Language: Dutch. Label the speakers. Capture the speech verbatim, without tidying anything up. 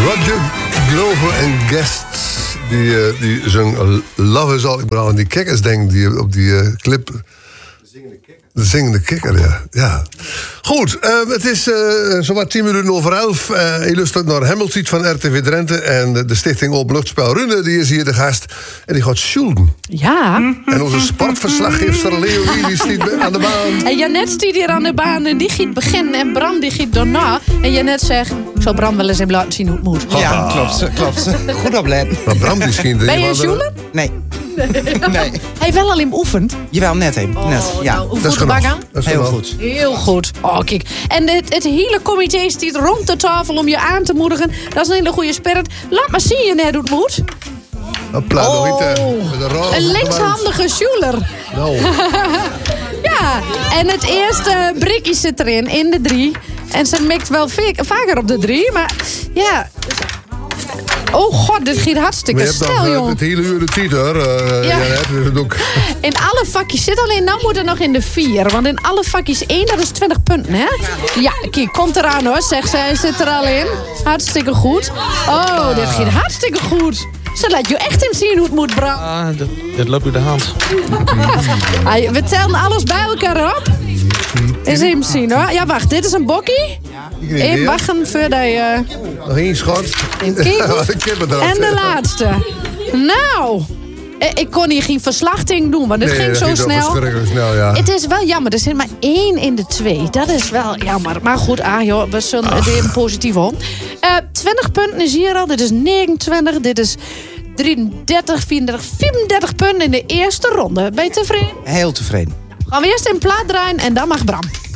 Speaker 1: Roger Glover en Guest, die, uh, die zong Love Is All. Ik moet aan die kikkers denken die op die uh, clip. De zingende kikker. De zingende kikker, ja. ja. Goed, uh, het is uh, zowat tien minuten over elf. Uh, je luistert naar Hemmeltiet van R T V Drenthe. En de, de stichting Openluchtspel Rune, die is hier de gast. En die gaat schulden.
Speaker 2: Ja.
Speaker 1: En onze sportverslaggeefster Leonie, die staat aan de baan.
Speaker 2: En Janet staat hier aan de baan en die giet beginnen. En Bram, die giet daarna. En Janet zegt, ik zal Bram wel eens even laten zien hoe het moet.
Speaker 3: Ja, klopt. klopt. Goed opletten.
Speaker 1: Maar Bram, die schijnt...
Speaker 2: Ben je een sjoeler?
Speaker 3: Nee. Nee.
Speaker 2: Hij wel al in oefend.
Speaker 3: Jawel, net even. Net,
Speaker 2: Oh,
Speaker 3: ja.
Speaker 2: nou, hoe
Speaker 1: Dat is
Speaker 2: voelt de bak
Speaker 1: genoeg.
Speaker 2: aan?
Speaker 1: Dat is
Speaker 3: Heel
Speaker 1: genoeg.
Speaker 3: goed.
Speaker 2: Heel goed. Oh, kijk. En het, het hele comité staat rond de tafel om je aan te moedigen. Dat is een hele goede spirit. Laat maar zien je net hoe het moet.
Speaker 1: Hopla, nog niet, hè.
Speaker 2: Oh,
Speaker 1: Met een roze
Speaker 2: een linkshandige sjoeler.
Speaker 1: Nou,
Speaker 2: Ja, en het eerste brikje zit erin, in de drie. En ze mikt wel ve- vaker op de drie, maar ja... Oh god, dit gaat hartstikke
Speaker 1: je hebt
Speaker 2: snel,
Speaker 1: nog uh,
Speaker 2: jongen.
Speaker 1: het hele uur de tijd, hoor. Uh,
Speaker 2: Ja.
Speaker 1: ja. Janet, dus het ook...
Speaker 2: In alle vakjes zit alleen, nou moet er nog in de vier. Want in alle vakjes één, dat is twintig punten, hè? Ja, kijk, komt eraan hoor, zegt ze. Hij zit er al in. Hartstikke goed. Oh, dit gaat hartstikke goed. Ze laat je echt hem zien hoe het moet, Bram.
Speaker 4: Ah, dat, dat loopt door de hand.
Speaker 2: Ah, we tellen alles bij elkaar op. Eens even zien hoor. Ja, wacht, dit is een bokkie. Even wachten voordat je...
Speaker 1: Nog één schot.
Speaker 2: Even kijken.
Speaker 1: Wat een kippen eraf.
Speaker 2: En de laatste. Nou, eh, ik kon hier geen verslachting doen, want het
Speaker 1: Nee,
Speaker 2: ging
Speaker 1: dat
Speaker 2: zo
Speaker 1: ging zo
Speaker 2: snel.
Speaker 1: verschrikkelijk snel, ja.
Speaker 2: Het is wel jammer, er zit maar één in de twee. Dat is wel jammer. Maar goed, ah joh, we zullen er even positief om. Uh, twintig punten is hier al. Dit is negenentwintig. Dit is drieëndertig, vierendertig, vierendertig punten in de eerste ronde. Ben je tevreden?
Speaker 3: Heel tevreden.
Speaker 2: Gaan we eerst in plaat draaien en dan mag Bram.